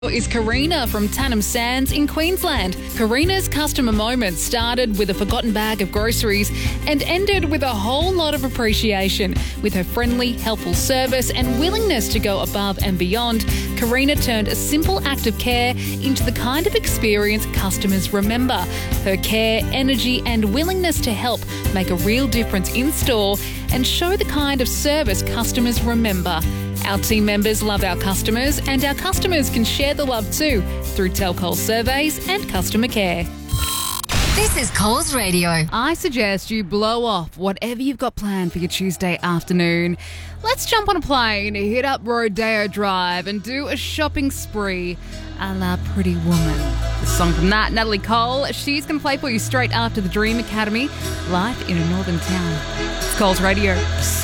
Is Karina from Tannum Sands in Queensland. Karina's customer moment started with a forgotten bag of groceries and ended with a whole lot of appreciation. With her friendly, helpful service and willingness to go above and beyond, Karina turned a simple act of care into the kind of experience customers remember. Her care, energy and willingness to help make a real difference in store and show the kind of service customers remember. Our team members love our customers, and our customers can share the love too through Tell Coles surveys and customer care. This is Coles Radio. I suggest you blow off whatever you've got planned for your Tuesday afternoon. Let's jump on a plane, hit up Rodeo Drive and do a shopping spree a la Pretty Woman. The song from that, Natalie Cole. She's going to play for you straight after the Dream Academy, live in a northern town. It's Coles Radio.